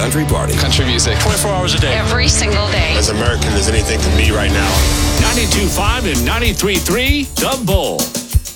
country party. Country music. 24 hours a day. Every single day. As American as anything can be right now. 92.5 and 93.3, The Bull.